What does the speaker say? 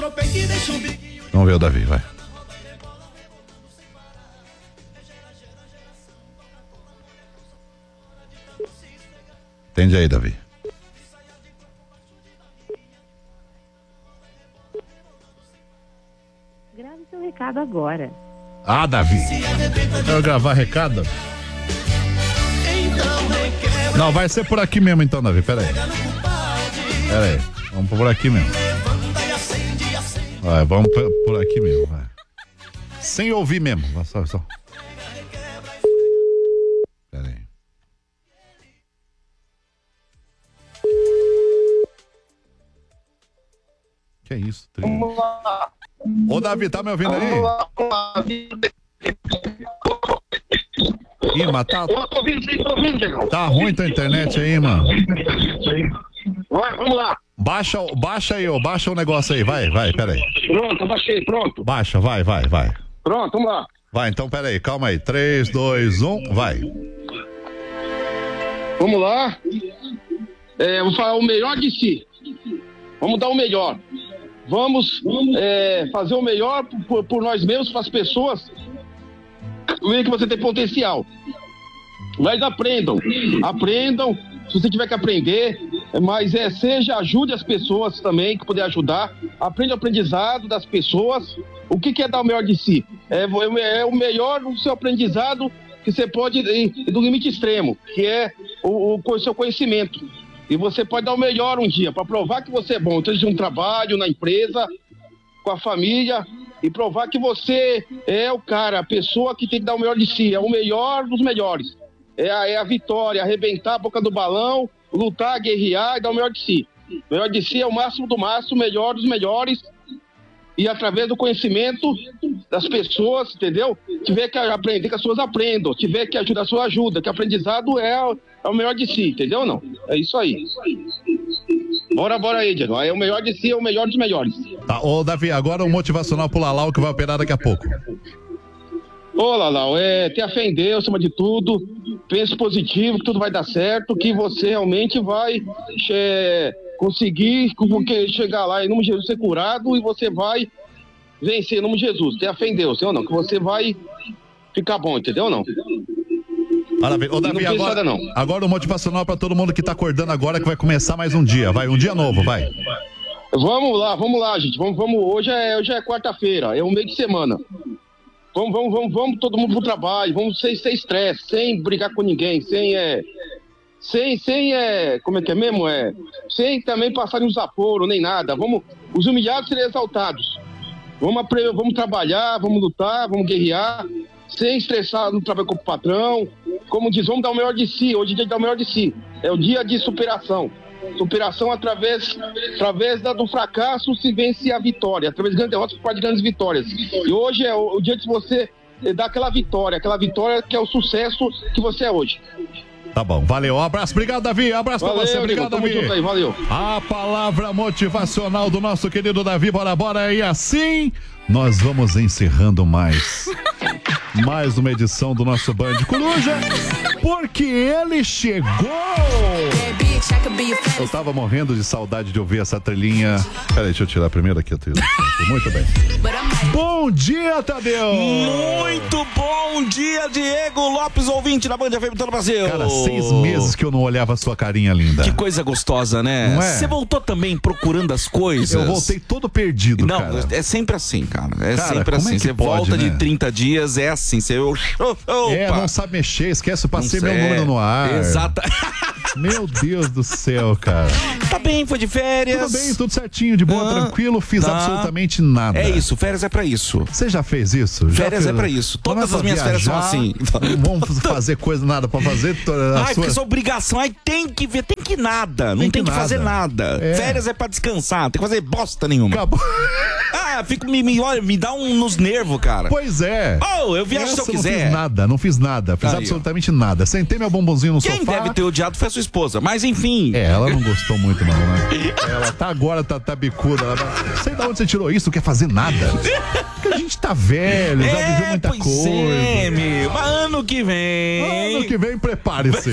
Vamos ver o Davi, vai. Entende aí, Davi. Grave seu recado agora. Ah, Davi. Quero gravar recado? Não, vai ser por aqui mesmo então, Davi. Pera aí. Vamos por aqui mesmo. Vai, vamos por aqui mesmo, vai. Sem ouvir mesmo. Só. Pera aí. Que é isso? Ô, Davi, tá me ouvindo aí? Ih, mas tá ruim tua internet aí, mano. Vai, vamos lá. Baixa aí, baixa o negócio aí, vai, pera aí. Pronto, baixei, pronto. Baixa, vai. Pronto, vamos lá. Vai, então pera aí, calma aí. 3, 2, 1, vai. Vamos lá. Vou falar o melhor de si. Vamos dar o melhor. Vamos fazer o melhor por nós mesmos, para as pessoas verem que você tem potencial. Mas aprendam, se você tiver que aprender, mas ajude as pessoas também, que puder ajudar. Aprende o aprendizado das pessoas. O que é dar o melhor de si? É o melhor do seu aprendizado, que você pode ir do limite extremo, que é o seu conhecimento. E você pode dar o melhor um dia, para provar que você é bom, seja um trabalho, na empresa, com a família, e provar que você é o cara, a pessoa que tem que dar o melhor de si, é o melhor dos melhores. É a vitória, arrebentar a boca do balão, lutar, guerrear e dar o melhor de si. O melhor de si é o máximo do máximo, o melhor dos melhores, e através do conhecimento das pessoas, entendeu? Tiver que aprender, que as pessoas aprendam, tiver que ajudar, a sua ajuda, que aprendizado é o melhor de si, entendeu ou não? É isso aí. Bora aí, Diego. É o melhor de si, é o melhor dos melhores. Tá, ô Davi, agora o motivacional pro Lalau que vai operar daqui a pouco. Ô Lalau, tenha fé em Deus, acima de tudo, pense positivo, que tudo vai dar certo, que você realmente vai conseguir chegar lá em nome de Jesus, ser curado, e você vai vencer em nome de Jesus. Tenha fé em Deus, entendeu ou não? Que você vai ficar bom, entendeu ou não? Maravilha. Ô Davi, agora o motivacional pra todo mundo que tá acordando agora, que vai começar mais um dia, vai, um dia novo, vai. Vamos lá, gente, vamos, hoje é quarta-feira, é um meio de semana. Vamos todo mundo pro trabalho, vamos sem estresse, sem brigar com ninguém, como é que é mesmo? Sem também passar nos aporos, nem nada. Os humilhados serem exaltados. Vamos trabalhar, vamos lutar, vamos guerrear, sem estressar no trabalho com o patrão. Como diz, vamos dar o melhor de si. Hoje é dia de dar o melhor de si. É o dia de superação. Superação através do fracasso se vence a vitória. Através de grandes derrotas, de grandes vitórias. E hoje é o dia de você dar aquela vitória que é o sucesso que você é hoje. Tá bom, valeu, um abraço, obrigado Davi, abraço pra você, obrigado Davi. Aí, valeu. A palavra motivacional do nosso querido Davi, bora, e assim nós vamos encerrando mais uma edição do nosso Band Coruja, porque ele chegou! Eu tava morrendo de saudade de ouvir essa trilhinha. Peraí, deixa eu tirar primeiro aqui a trilha. Muito bem. Bom dia, Tadeu! Muito bom dia, Diego Lopes, ouvinte da Band FM todo o Brasil. Cara, 6 meses que eu não olhava a sua carinha linda. Que coisa gostosa, né? Não é? Você voltou também procurando as coisas? Eu voltei todo perdido, não, cara. É sempre assim, cara. Cara, sempre assim. Você volta, né? De 30 dias, é assim. Você... não sabe mexer, esquece, eu passei meu número no ar. Exato. Meu Deus do céu, cara. Tá bem, foi de férias. Tudo bem, tudo certinho, de boa, tranquilo, fiz absolutamente nada. É isso, férias é pra isso. Você já fez isso? Férias é pra isso. Todas as minhas férias são assim. Não vamos fazer coisa, nada pra fazer. Porque sua obrigação, tem que ver, tem que nada. Não tem que fazer nada. Férias é pra descansar, tem que fazer bosta nenhuma. Acabou. Me dá nos nervos, cara. Pois é. Eu viajo se eu quiser. Não fiz nada, fiz absolutamente nada. Sentei meu bombonzinho no sofá. Quem deve ter odiado foi a sua esposa, mas enfim. Ela não gostou muito não, né? Ela tá agora, tá bicuda. Sei de onde você tirou isso, não quer fazer nada. Porque a gente tá velho, já viveu muita coisa. Meu. Ano que vem, prepare-se.